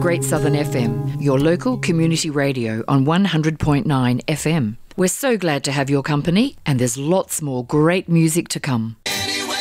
Great Southern FM, your local community radio on 100.9 FM. We're so glad to have your company, and there's lots more great music to come.